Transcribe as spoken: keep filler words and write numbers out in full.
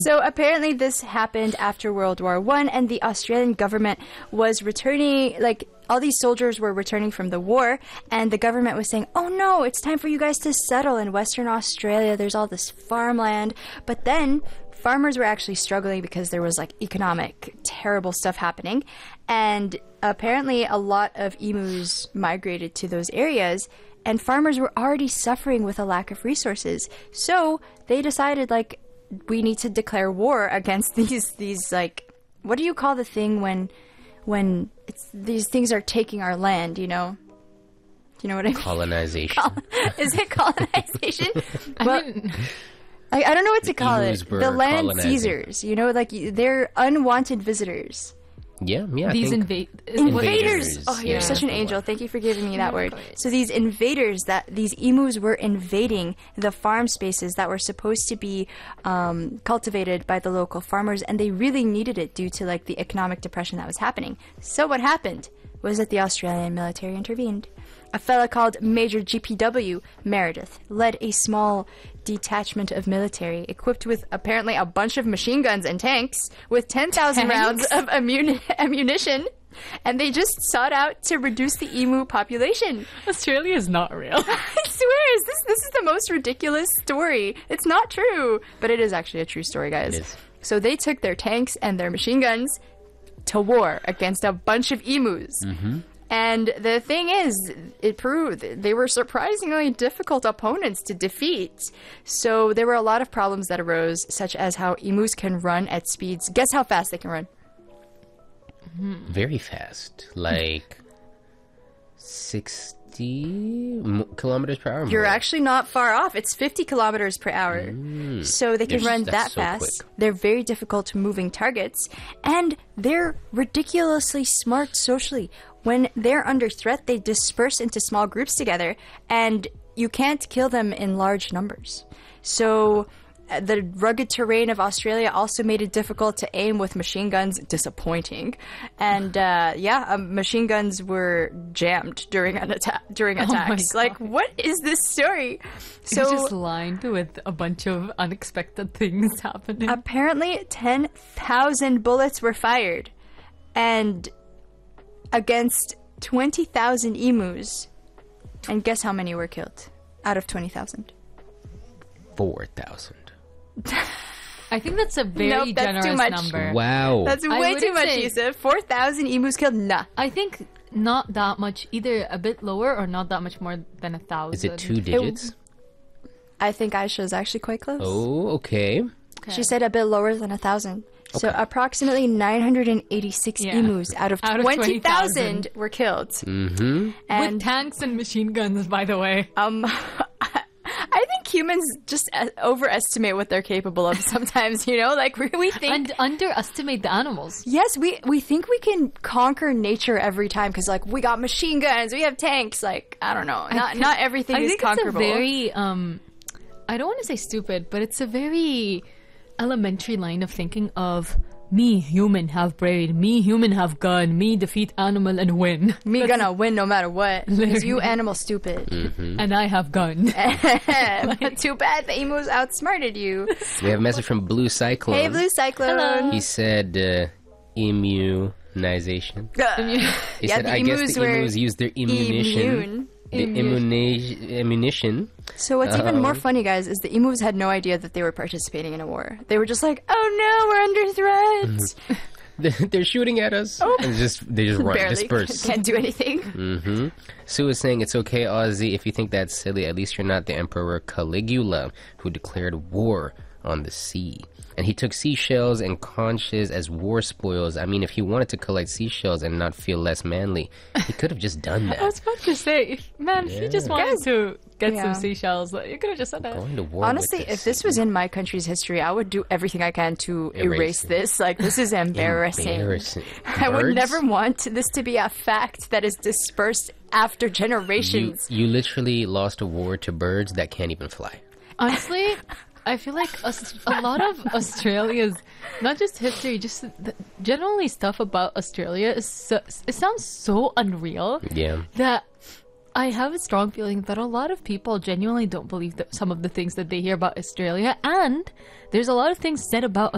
So apparently this happened after World War One, and the Australian government was returning, like, all these soldiers were returning from the war, and the government was saying, oh no, it's time for you guys to settle in Western Australia. There's all this farmland. But then farmers were actually struggling because there was, like, economic, terrible stuff happening. And apparently a lot of emus migrated to those areas, and farmers were already suffering with a lack of resources. So they decided, like, we need to declare war against these, these like, what do you call the thing when, when it's, these things are taking our land, you know? Do you know what I mean? Colonization. Col- Is it colonization? I well, mean, I, I don't know what to The call emus it. were The land colonizing. seizers, you know, like, they're unwanted visitors. Yeah, yeah. I these think- invade Invaders! Invaders. Oh, you're Yeah. such an angel. Thank you for giving me that word. So these invaders, that these emus were invading the farm spaces that were supposed to be um, cultivated by the local farmers, and they really needed it due to, like, the economic depression that was happening. So what happened was that the Australian military intervened. A fella called Major G P W Meredith led a small detachment of military equipped with apparently a bunch of machine guns and tanks with ten thousand rounds of ammun- ammunition, and they just sought out to reduce the emu population. Australia is not real. I swear, is this this is the most ridiculous story. It's not true, but it is actually a true story, guys. It is. So they took their tanks and their machine guns to war against a bunch of emus. Mm-hmm. And the thing is, it proved they were surprisingly difficult opponents to defeat. So there were a lot of problems that arose, such as how emus can run at speeds. Guess how fast they can run? Very fast. Like sixty m- kilometers per hour. You're more. actually not far off. It's fifty kilometers per hour. So they can Yes, run that's that so fast. quick. They're very difficult moving targets. And they're ridiculously smart socially. When they're under threat, they disperse into small groups together, and you can't kill them in large numbers. So uh, the rugged terrain of Australia also made it difficult to aim with machine guns. Disappointing. And uh, yeah, um, machine guns were jammed during an attack during my attacks. Like, God. what is this story? So So just lined with a bunch of unexpected things happening. apparently ten thousand bullets were fired, and against twenty thousand emus. And guess how many were killed out of twenty thousand? Four thousand. I think that's a very Nope, that's too generous much. number. Wow. That's I way too wouldn't much, say- Yusuf. four thousand emus killed? Nah. I think not that much, either a bit lower or not that much more than a thousand. Is it two digits? I think Aisha is actually quite close. Oh, okay. Okay. She said a bit lower than a thousand. So approximately nine hundred eighty-six Yeah. emus out of Out of twenty thousand twenty thousand. were killed. Mm-hmm. With And tanks and machine guns, by the way. um, I think humans just uh, overestimate what they're capable of sometimes, you know? Like, we, we think... And underestimate the animals. Yes, we, we think we can conquer nature every time because, like, we got machine guns, we have tanks. Like, I don't know. Not not everything I is think conquerable. it's a very, um, I don't want to say stupid, but it's a very elementary line of thinking of me, human, have brain, me, human, have gun, me, defeat animal and win. Me gonna win no matter what because you animal stupid. Mm-hmm. And I have gun. But too bad the emus outsmarted you. We have a message from Blue Cyclone. Hey, Blue Cyclone. He said uh, immunization. Uh, He Yeah, said, the I guess emus the were emus use their ammunition. immune. The immuna- ammunition. So what's even Uh-oh. more funny, guys, is the emus had no idea that they were participating in a war. They were just like, "Oh no, we're under threat." They're they're shooting at us. And just they just run, Barely disperse. can't do anything. Mm-hmm. Sue is saying it's okay, Ozzy. If you think that's silly, at least you're not the Emperor Caligula, who declared war on the sea. And he took seashells and conches as war spoils. I mean, if he wanted to collect seashells and not feel less manly, he could have just done I was that. about to say, man, if you just Yeah. wanted to get Yeah. some seashells, like, you could have just said that. Going to war Honestly, with the if this sea. was in my country's history, I would do everything I can to Erase erase it. this. Like, this is embarrassing. Embarrassing. I would Birds, never want this to be a fact that is dispersed after You, generations. you literally lost a war to birds that can't even fly. Honestly, I feel like Aus- a lot of Australia's, not just history, just the, generally stuff about Australia is so, it sounds so unreal Yeah. that I have a strong feeling that a lot of people genuinely don't believe that some of the things that they hear about Australia, and there's a lot of things said about